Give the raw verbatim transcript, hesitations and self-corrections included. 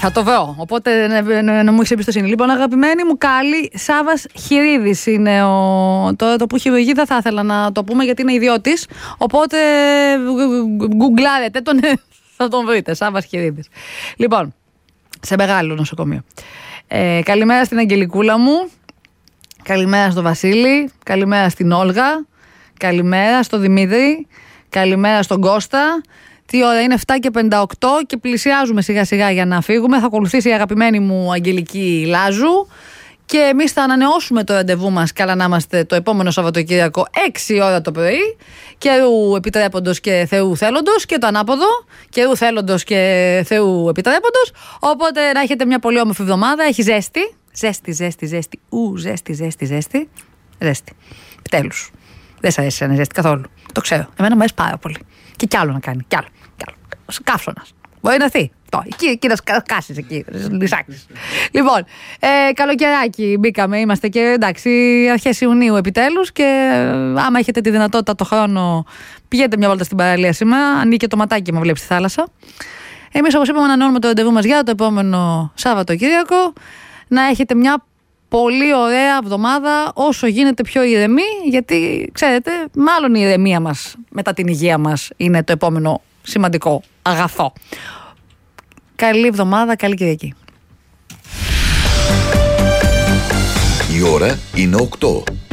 Θα το βρω. Οπότε να, να, να μου έχει εμπιστοσύνη. Λοιπόν, αγαπημένη μου Κάλλη, Σάββας Χειρίδης είναι ο. Τώρα το που έχει βγει δεν θα ήθελα να το πούμε γιατί είναι ιδιώτης. Οπότε γκουγκλάρετε τον. Θα τον βρείτε. Σάββας Χειρίδης. Λοιπόν, σε μεγάλο νοσοκομείο. Ε, καλημέρα στην Αγγελικούλα μου. Καλημέρα στο Βασίλη. Καλημέρα στην Όλγα. Καλημέρα στο Δημήτρη. Καλημέρα στον Κώστα. Τι ώρα είναι, εφτά και πενήντα οκτώ και πλησιάζουμε σιγά σιγά για να φύγουμε. Θα ακολουθήσει η αγαπημένη μου Αγγελική Λάζου και εμείς θα ανανεώσουμε το ραντεβού μας. Καλά να είμαστε το επόμενο Σαββατοκύριακο έξι ώρα το πρωί. Καιρού επιτρέποντος και Θεού θέλοντος, και το ανάποδο. Καιρού θέλοντος και Θεού επιτρέποντος. Οπότε να έχετε μια πολύ όμορφη εβδομάδα. Έχει ζέστη. Ζέστη, ζέστη, ζέστη. Ου, ζέστη, ζέστη, ζέστη. Ζέστη. Επιτέλους. Δεν σ' αρέσει να ζέστη καθόλου. Το ξέρω. Εμένα μου αρέσει πάρα πολύ. Και κι άλλο να κάνει. Κι άλλο. Κι άλλο. Καύσωνας. Μπορεί να έρθει. Εκεί, εκεί να σκάσεις εκεί. Λυσάξεις. Λοιπόν, ε, καλοκαιράκι μπήκαμε. Είμαστε και εντάξει, αρχές Ιουνίου επιτέλους. Και άμα έχετε τη δυνατότητα το χρόνο, πηγαίνετε μια βόλτα στην παραλία σήμερα. Ανοίγει και το ματάκι μου, βλέπει τη θάλασσα. Εμείς, όπως είπαμε, ανανεώνουμε το ραντεβού μας για το επόμενο Σαββατοκύριακο. Να έχετε μια πολύ ωραία εβδομάδα, όσο γίνεται πιο ηρεμή, γιατί ξέρετε, μάλλον η ηρεμία μας μετά την υγεία μας είναι το επόμενο σημαντικό αγαθό. Καλή εβδομάδα, καλή Κυριακή. Η ώρα είναι οκτώ.